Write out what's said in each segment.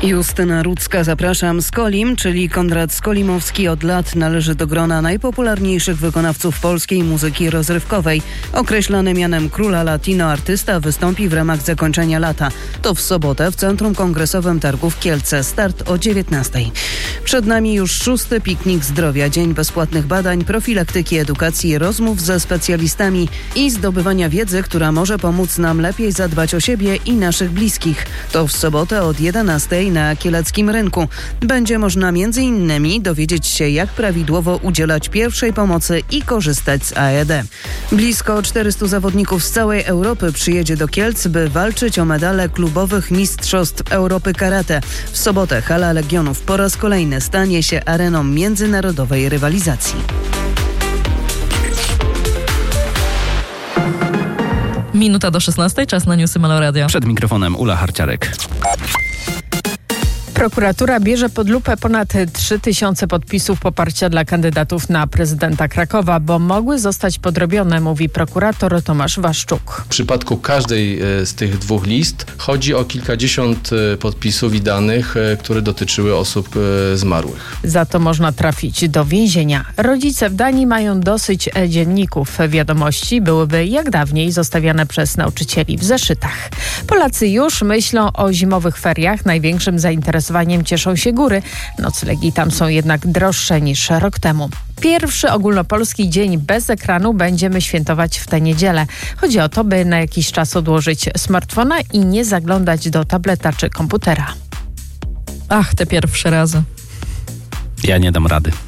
Justyna Rudzka, zapraszam. Skolim, czyli Konrad Skolimowski, od lat należy do grona najpopularniejszych wykonawców polskiej muzyki rozrywkowej. Określany mianem króla latino artysta wystąpi w ramach zakończenia lata. To w sobotę w Centrum Kongresowym Targów Kielce. Start o 19:00. Przed nami już 6. piknik zdrowia. Dzień bezpłatnych badań, profilaktyki, edukacji, rozmów ze specjalistami i zdobywania wiedzy, która może pomóc nam lepiej zadbać o siebie i naszych bliskich. To w sobotę od 11:00 na Kieleckim Rynku. Będzie można m.in. dowiedzieć się, jak prawidłowo udzielać pierwszej pomocy i korzystać z AED. Blisko 400 zawodników z całej Europy przyjedzie do Kielc, by walczyć o medale klubowych Mistrzostw Europy Karate. W sobotę hala Legionów po raz kolejny stanie się areną międzynarodowej rywalizacji. Minuta do 16:00, czas na newsy Malo Radio. Przed mikrofonem Ula Harciarek. Prokuratura bierze pod lupę ponad 3000 podpisów poparcia dla kandydatów na prezydenta Krakowa, bo mogły zostać podrobione, mówi prokurator Tomasz Waszczuk. W przypadku każdej z tych dwóch list chodzi o kilkadziesiąt podpisów i danych, które dotyczyły osób zmarłych. Za to można trafić do więzienia. Rodzice w Danii mają dosyć dzienników. Wiadomości byłyby jak dawniej zostawiane przez nauczycieli w zeszytach. Polacy już myślą o zimowych feriach. Największym zainteresowaniem cieszą się góry. Noclegi tam są jednak droższe niż rok temu. Pierwszy ogólnopolski dzień bez ekranu będziemy świętować w tę niedzielę. Chodzi o to, by na jakiś czas odłożyć smartfona i nie zaglądać do tableta czy komputera. Ach, te pierwsze razy. Ja nie dam rady.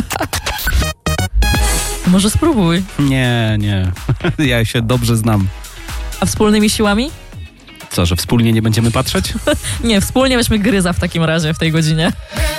Może spróbuj. Nie. Ja się dobrze znam. A wspólnymi siłami? Co, że wspólnie nie będziemy patrzeć? Nie, wspólnie weźmy gryza w takim razie w tej godzinie.